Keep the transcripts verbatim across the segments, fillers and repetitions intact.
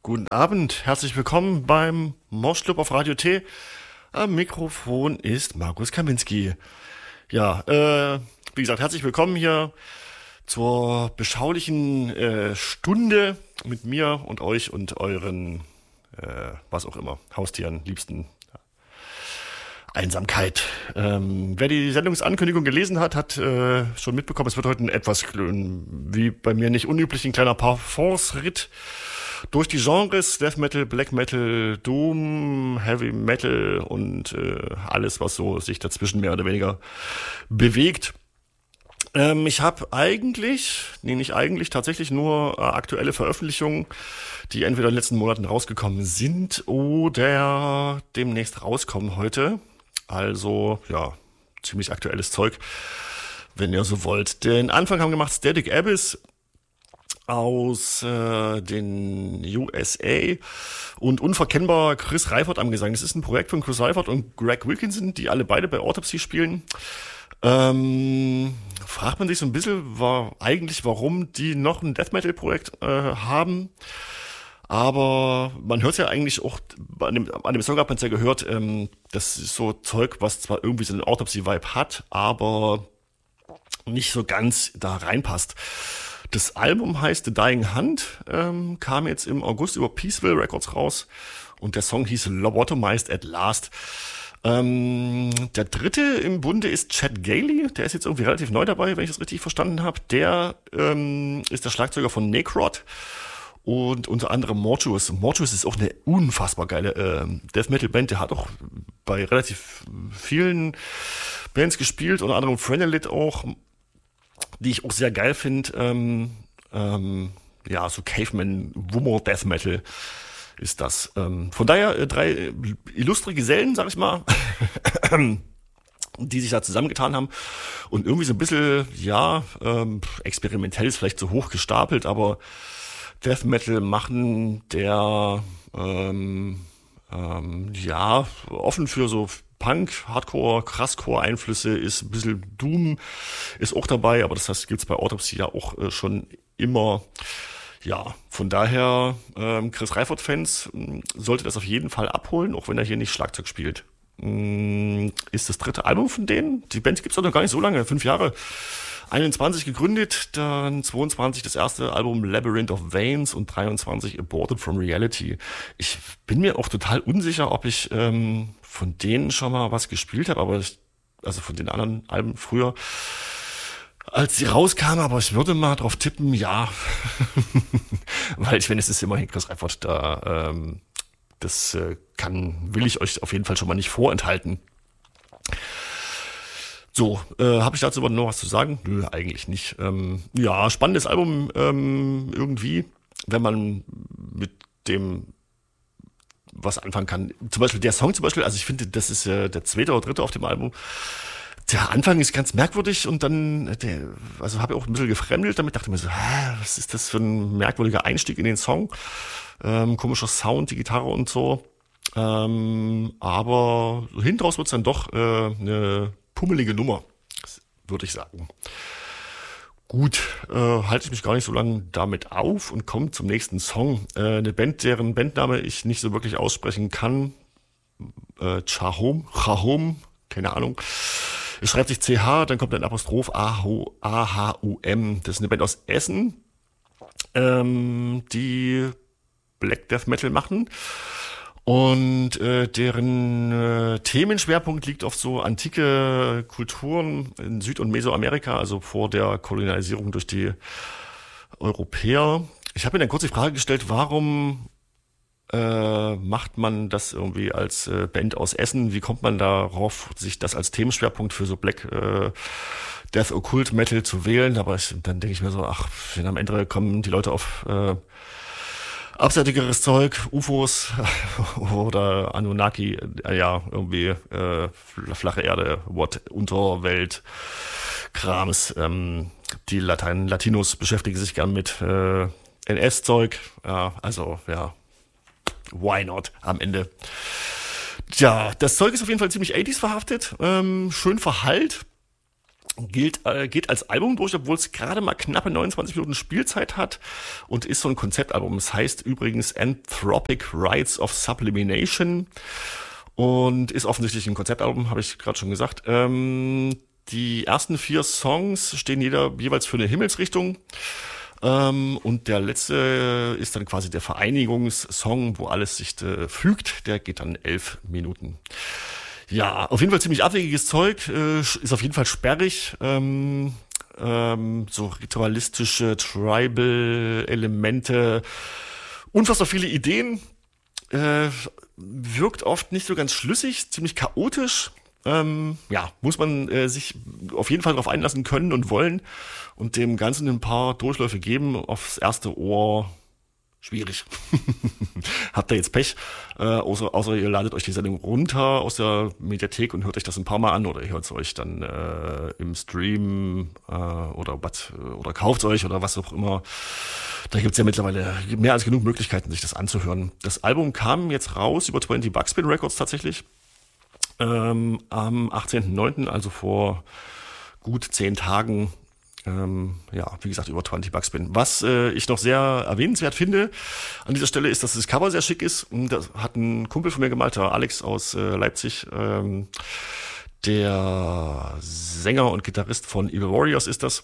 Guten Abend, herzlich willkommen beim Moschclub auf Radio T. Am Mikrofon ist Markus Kaminski. Ja, äh, wie gesagt, herzlich willkommen hier zur beschaulichen äh, Stunde mit mir und euch und euren, äh, was auch immer, Haustieren, Liebsten. Einsamkeit. Ähm, wer die Sendungsankündigung gelesen hat, hat äh, schon mitbekommen, es wird heute ein etwas, wie bei mir nicht unüblich, ein kleiner Parfums-Ritt durch die Genres, Death Metal, Black Metal, Doom, Heavy Metal und äh, alles, was so sich dazwischen mehr oder weniger bewegt. Ähm, ich habe eigentlich, nee, nicht eigentlich, tatsächlich nur äh, aktuelle Veröffentlichungen, die entweder in den letzten Monaten rausgekommen sind oder demnächst rauskommen heute. Also, ja, ziemlich aktuelles Zeug, wenn ihr so wollt. Den Anfang haben gemacht Static Abyss aus äh, den U S A und unverkennbar Chris Reifert am Gesang. Das ist ein Projekt von Chris Reifert und Greg Wilkinson, die alle beide bei Autopsy spielen. Ähm, fragt man sich so ein bisschen, war eigentlich, warum die noch ein Death Metal Projekt äh, haben. Aber man hört ja eigentlich auch, an dem, an dem Song hat man es ja gehört, ähm, das ist so Zeug, was zwar irgendwie so einen Autopsy-Vibe hat, aber nicht so ganz da reinpasst. Das Album heißt The Dying Hunt, ähm, kam jetzt im August über Peaceville Records raus und der Song hieß Lobotomized at Last. Ähm, der dritte im Bunde ist Chad Gailey, der ist jetzt irgendwie relativ neu dabei, wenn ich das richtig verstanden habe. Der ähm, ist der Schlagzeuger von Necrot. Und unter anderem Mortuus. Mortuus ist auch eine unfassbar geile äh, Death Metal Band. Der hat auch bei relativ vielen Bands gespielt, unter anderem Phrenoloth auch, die ich auch sehr geil finde. Ähm, ähm, ja, so Caveman, Wummer Death Metal ist das. Ähm, von daher äh, drei illustre Gesellen, sag ich mal, die sich da zusammengetan haben und irgendwie so ein bisschen, ja, ähm, experimentell ist vielleicht zu hoch gestapelt, aber Death Metal machen, der ähm, ähm, ja offen für so Punk, Hardcore, Krasscore-Einflüsse ist, ein bisschen Doom ist auch dabei, aber das heißt, gibt's bei Autopsy ja auch äh, schon immer. Ja, von daher ähm, Chris Reifert-Fans äh, sollte das auf jeden Fall abholen, auch wenn er hier nicht Schlagzeug spielt. Ähm, ist das dritte Album von denen. Die Band gibt's doch noch gar nicht so lange, fünf Jahre. einundzwanzig gegründet, dann zweiundzwanzig das erste Album Labyrinth of Veins und dreiundzwanzig Aborted from Reality. Ich bin mir auch total unsicher, ob ich ähm, von denen schon mal was gespielt habe, aber ich, also von den anderen Alben früher, als sie rauskamen, aber ich würde mal drauf tippen, ja. Weil ich meine, es ist immerhin Chris Reifert, da ähm, das äh, kann, will ich euch auf jeden Fall schon mal nicht vorenthalten. So, äh, habe ich dazu aber noch was zu sagen? Nö, eigentlich nicht. Ähm, ja, spannendes Album ähm, irgendwie, wenn man mit dem was anfangen kann. Zum Beispiel der Song zum Beispiel, also ich finde, das ist äh, der zweite oder dritte auf dem Album. Der Anfang ist ganz merkwürdig und dann, der, also habe ich auch ein bisschen gefremdelt damit, dachte mir so, hä, was ist das für ein merkwürdiger Einstieg in den Song? Ähm, komischer Sound, die Gitarre und so. Ähm, aber hinten raus wird's dann doch äh, eine pummelige Nummer, würde ich sagen. Gut, äh, halte ich mich gar nicht so lange damit auf und komme zum nächsten Song. Äh, eine Band, deren Bandname ich nicht so wirklich aussprechen kann. Äh, Chahom, Chahom, keine Ahnung. Es schreibt sich C H, dann kommt ein Apostroph A H U M. Das ist eine Band aus Essen, ähm, die Black Death Metal machen. Und äh, deren äh, Themenschwerpunkt liegt auf so antike Kulturen in Süd- und Mesoamerika, also vor der Kolonialisierung durch die Europäer. Ich habe mir dann kurz die Frage gestellt, warum äh, macht man das irgendwie als äh, Band aus Essen? Wie kommt man darauf, sich das als Themenschwerpunkt für so Black äh, Death Occult Metal zu wählen? Aber ich, dann denke ich mir so, ach, wenn am Ende kommen die Leute auf äh, abseitigeres Zeug, U F Os oder Anunnaki, äh, ja, irgendwie äh, flache Erde, what, Unterwelt, Krams. Ähm, die Latein, Latinos beschäftigen sich gern mit äh, N S-Zeug. Ja, also, ja, why not am Ende. Tja, das Zeug ist auf jeden Fall ziemlich achtziger verhaftet, ähm, schön verhallt. Gilt, äh, geht als Album durch, obwohl es gerade mal knappe neunundzwanzig Minuten Spielzeit hat und ist so ein Konzeptalbum. Es heißt übrigens Anthropic Rites of Sublimination und ist offensichtlich ein Konzeptalbum, habe ich gerade schon gesagt. Ähm, die ersten vier Songs stehen jeder jeweils für eine Himmelsrichtung. Ähm, und der letzte ist dann quasi der Vereinigungssong, wo alles sich äh, fügt. Der geht dann elf Minuten. Ja, auf jeden Fall ziemlich abwegiges Zeug, äh, ist auf jeden Fall sperrig, ähm, ähm, so ritualistische Tribal-Elemente, unfassbar viele Ideen, äh, wirkt oft nicht so ganz schlüssig, ziemlich chaotisch, ähm, ja, muss man äh, sich auf jeden Fall darauf einlassen können und wollen und dem Ganzen ein paar Durchläufe geben, aufs erste Ohr schwierig. Habt ihr jetzt Pech, äh, außer, außer ihr ladet euch die Sendung runter aus der Mediathek und hört euch das ein paar Mal an oder ihr hört es euch dann äh, im Stream äh, oder was, oder kauft euch oder was auch immer. Da gibt's ja mittlerweile mehr als genug Möglichkeiten, sich das anzuhören. Das Album kam jetzt raus über zwanzig Buckspin Records tatsächlich ähm, am achtzehnten neunten, also vor gut zehn Tagen. Ähm, ja, wie gesagt, über zwanzig Buckspin. Was äh, ich noch sehr erwähnenswert finde an dieser Stelle ist, dass das Cover sehr schick ist. Das hat ein Kumpel von mir gemalt, der Alex aus äh, Leipzig. Ähm, der Sänger und Gitarrist von Evil Warriors ist das.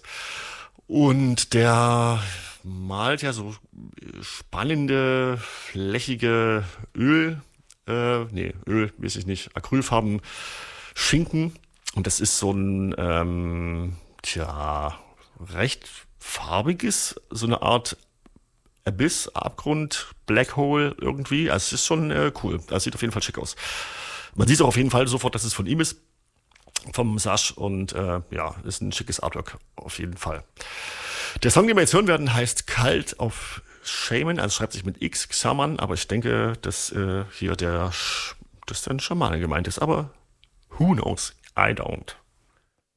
Und der malt ja so spannende, flächige Öl, äh, nee, Öl, weiß ich nicht, Acrylfarben Schinken. Und das ist so ein, ähm, tja, recht farbiges, so eine Art Abyss, Abgrund, Black Hole irgendwie. Also es ist schon äh, cool. Das sieht auf jeden Fall schick aus. Man sieht auch auf jeden Fall sofort, dass es von ihm ist, vom Sash und äh, ja, ist ein schickes Artwork auf jeden Fall. Der Song, den wir jetzt hören werden, heißt Cult of Shaman, also schreibt sich mit X, Xaman, aber ich denke, dass äh, hier der, Sch- dass ein Schamane gemeint ist, aber who knows? I don't.